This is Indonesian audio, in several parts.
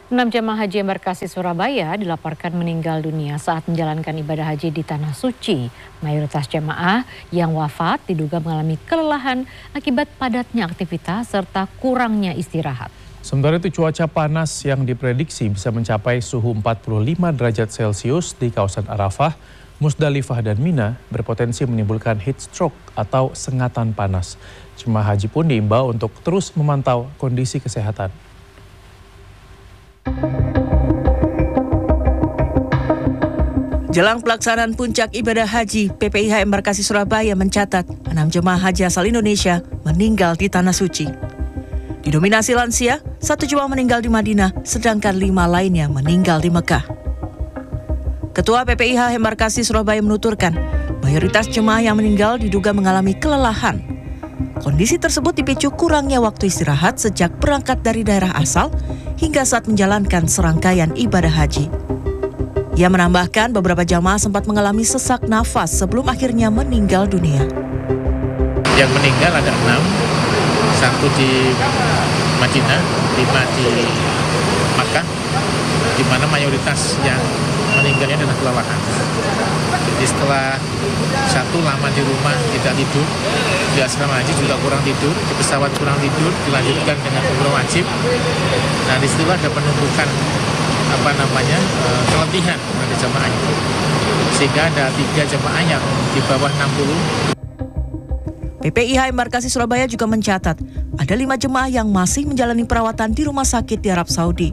6 jemaah haji embarkasi Surabaya dilaporkan meninggal dunia saat menjalankan ibadah haji di Tanah Suci. Mayoritas jemaah yang wafat diduga mengalami kelelahan akibat padatnya aktivitas serta kurangnya istirahat. Sementara itu cuaca panas yang diprediksi bisa mencapai suhu 45 derajat Celcius di kawasan Arafah, Musdalifah dan Mina berpotensi menimbulkan heat stroke atau sengatan panas. Jemaah haji pun diimbau untuk terus memantau kondisi kesehatan. Jelang pelaksanaan puncak ibadah haji, PPIH Embarkasi Surabaya mencatat 6 jemaah haji asal Indonesia meninggal di Tanah Suci. Didominasi lansia, 1 jemaah meninggal di Madinah, sedangkan 5 lainnya meninggal di Mekah. Ketua PPIH Embarkasi Surabaya menuturkan, mayoritas jemaah yang meninggal diduga mengalami kelelahan. Kondisi tersebut dipicu kurangnya waktu istirahat sejak berangkat dari daerah asal hingga saat menjalankan serangkaian ibadah haji. Ia menambahkan beberapa jamaah sempat mengalami sesak nafas sebelum akhirnya meninggal dunia. Yang meninggal ada 6, 1 di Madinah, 5 di Makkah, di mana mayoritas yang meninggalnya adalah kelelahan. Jadi setelah 1 lama di rumah tidak tidur, di asrama haji juga kurang tidur, di pesawat kurang tidur, dilanjutkan dengan umroh wajib. Nah disitulah ada penumpukan keletihan pada jemaah itu. Sehingga ada 3 jemaah yang di bawah 60. PPIH Embarkasi Surabaya juga mencatat ada 5 jemaah yang masih menjalani perawatan di rumah sakit di Arab Saudi.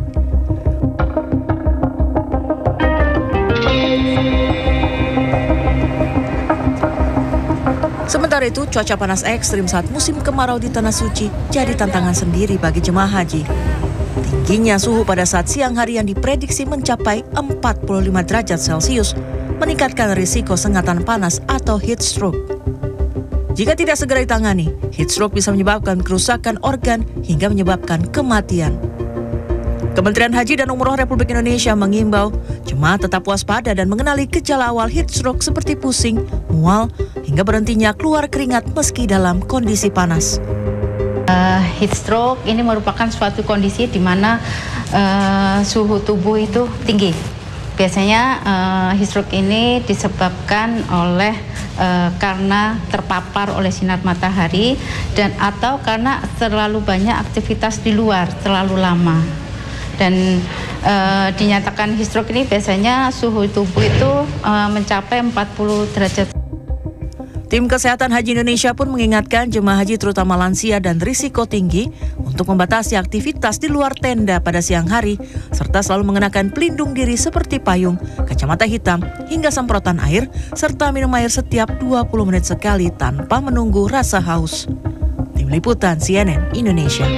Sementara itu, cuaca panas ekstrim saat musim kemarau di Tanah Suci jadi tantangan sendiri bagi jemaah haji. Tingginya suhu pada saat siang hari yang diprediksi mencapai 45 derajat Celcius meningkatkan risiko sengatan panas atau heat stroke. Jika tidak segera ditangani, heat stroke bisa menyebabkan kerusakan organ hingga menyebabkan kematian. Kementerian Haji dan Umroh Republik Indonesia mengimbau jemaah tetap waspada dan mengenali gejala awal heat stroke seperti pusing, mual, hingga berhentinya keluar keringat meski dalam kondisi panas. Heat stroke ini merupakan suatu kondisi di mana suhu tubuh itu tinggi. Biasanya heat stroke ini disebabkan oleh karena terpapar oleh sinar matahari dan atau karena terlalu banyak aktivitas di luar terlalu lama. Dan dinyatakan heat stroke ini biasanya suhu tubuh itu mencapai 40 derajat. Tim Kesehatan Haji Indonesia pun mengingatkan jemaah haji terutama lansia dan risiko tinggi untuk membatasi aktivitas di luar tenda pada siang hari, serta selalu mengenakan pelindung diri seperti payung, kacamata hitam, hingga semprotan air, serta minum air setiap 20 menit sekali tanpa menunggu rasa haus. Tim Liputan CNN Indonesia.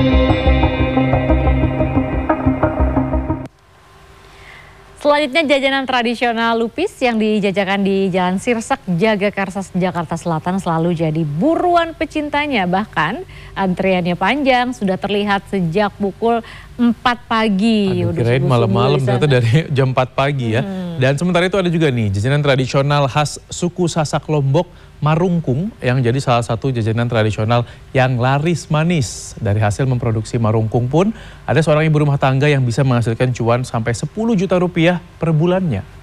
Selanjutnya jajanan tradisional lupis yang dijajakan di Jalan Sirsak, Jagakarsa, Jakarta Selatan selalu jadi buruan pecintanya. Bahkan antriannya panjang, sudah terlihat sejak pukul 4 pagi. Kirain malam-malam, ternyata dari jam 4 pagi ya. Dan sementara itu ada juga nih jajanan tradisional khas suku Sasak Lombok, marungkung, yang jadi salah satu jajanan tradisional yang laris manis. Dari hasil memproduksi marungkung pun ada seorang ibu rumah tangga yang bisa menghasilkan cuan sampai 10 juta rupiah per bulannya.